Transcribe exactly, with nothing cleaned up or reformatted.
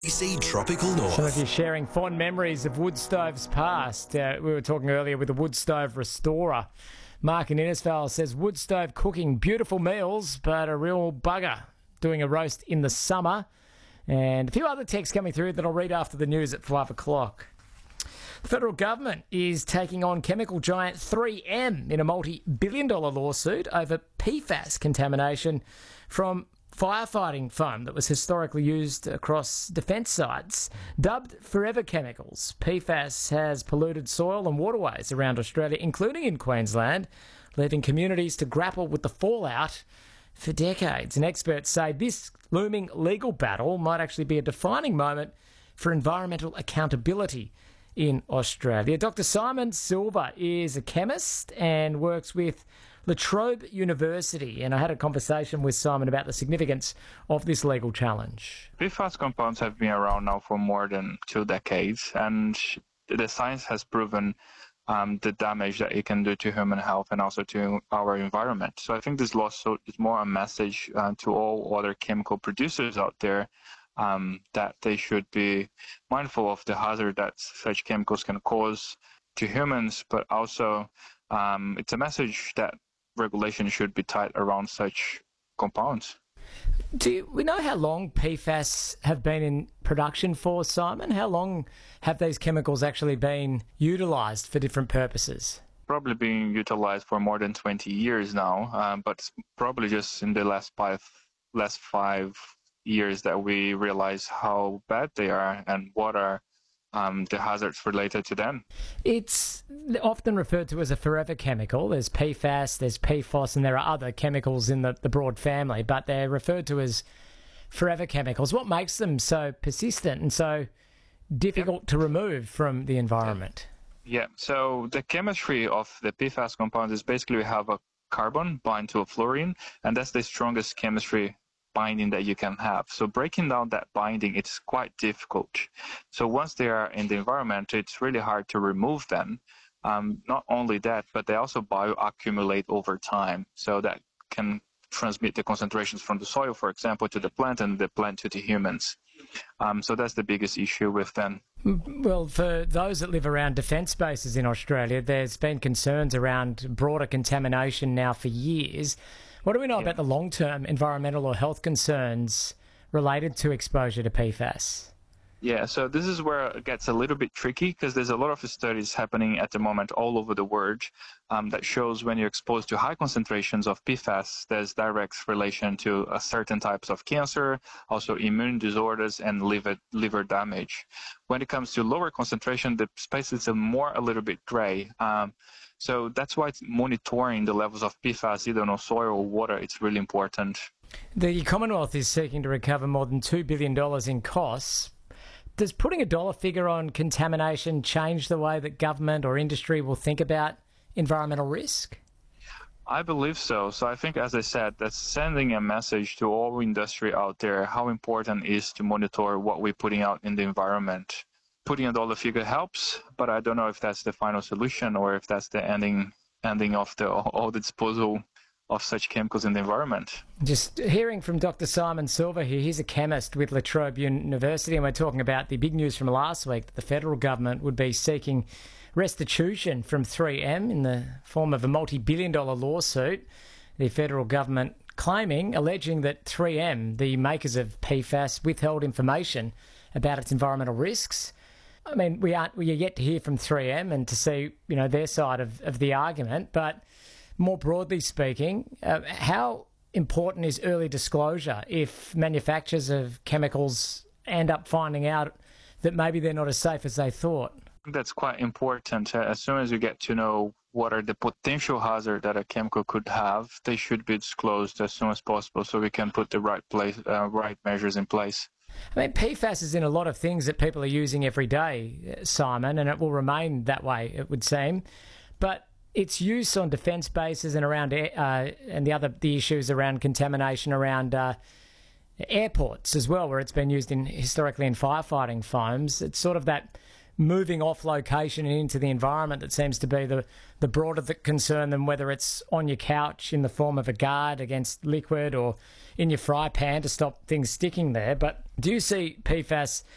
A C Tropical North. Some of you sharing fond memories of wood stoves past. Uh, we were talking earlier with the wood stove restorer. Mark in Innisfail says wood stove cooking beautiful meals, but a real bugger doing a roast in the summer. And a few other texts coming through that I'll read after the news at five o'clock. The federal government is taking on chemical giant three M in a multi-billion dollar lawsuit over P FAS contamination from firefighting foam that was historically used across defence sites. Dubbed forever chemicals, P FAS has polluted soil and waterways around Australia, including in Queensland, leaving communities to grapple with the fallout for decades. And experts say this looming legal battle might actually be a defining moment for environmental accountability in Australia. Doctor Simon Silver is a chemist and works with La Trobe University, and I had a conversation with Simon about the significance of this legal challenge. P FAS compounds have been around now for more than two decades, and the science has proven um, the damage that it can do to human health and also to our environment. So I think this lawsuit is more a message uh, to all other chemical producers out there um, that they should be mindful of the hazard that such chemicals can cause to humans, but also um, it's a message that regulation should be tight around such compounds. Do we know how long P FAS have been in production for, Simon? How long have these chemicals actually been utilised for different purposes? Probably being utilised for more than twenty years now, um, but probably just in the last five, last five years that we realise how bad they are and what are Um, the hazards related to them. It's often referred to as a forever chemical. There's P FAS, there's P FOS, and there are other chemicals in the, the broad family, but they're referred to as forever chemicals. What makes them so persistent and so difficult yep. to remove from the environment? Yeah, so the chemistry of the P FAS compounds is basically we have a carbon bind to a fluorine, and that's the strongest chemistry binding that you can have. So breaking down that binding, it's quite difficult. So once they are in the environment, it's really hard to remove them. Um, not only that, but they also bioaccumulate over time. So that can transmit the concentrations from the soil, for example, to the plant and the plant to the humans. Um, so that's the biggest issue with them. Well, for those that live around defence bases in Australia, there's been concerns around broader contamination now for years. What do we know yeah. about the long-term environmental or health concerns related to exposure to P FAS? Yeah, so this is where it gets a little bit tricky because there's a lot of studies happening at the moment all over the world um, that shows when you're exposed to high concentrations of P FAS, there's direct relation to uh, certain types of cancer, also immune disorders and liver liver damage. When it comes to lower concentration, the space is a more a little bit gray. Um, so that's why it's monitoring the levels of P FAS either on soil or water, it's really important. The Commonwealth is seeking to recover more than two billion dollars in costs. Does putting a dollar figure on contamination change the way that government or industry will think about environmental risk? I believe so. So I think, as I said, that's sending a message to all industry out there how important it is to monitor what we're putting out in the environment. Putting a dollar figure helps, but I don't know if that's the final solution or if that's the ending ending of the all the disposal of such chemicals in the environment. Just hearing from Doctor Simon Silver here, he's a chemist with La Trobe University, and we're talking about the big news from last week that the federal government would be seeking restitution from three M in the form of a multi-billion dollar lawsuit. The federal government claiming, alleging that three M, the makers of P FAS, withheld information about its environmental risks. I mean, we aren't we are yet to hear from three M and to see, you know, their side of, of the argument, but more broadly speaking, uh, how important is early disclosure if manufacturers of chemicals end up finding out that maybe they're not as safe as they thought? That's quite important. Uh, as soon as you get to know what are the potential hazards that a chemical could have, they should be disclosed as soon as possible so we can put the right place, uh, right measures in place. I mean, P FAS is in a lot of things that people are using every day, Simon, and it will remain that way, it would seem. But its use on defence bases and around uh, and the other the issues around contamination around uh, airports as well, where it's been used in historically in firefighting foams. It's sort of that moving off location and into the environment that seems to be the, the broader the concern than whether it's on your couch in the form of a guard against liquid or in your fry pan to stop things sticking there. But do you see P FAS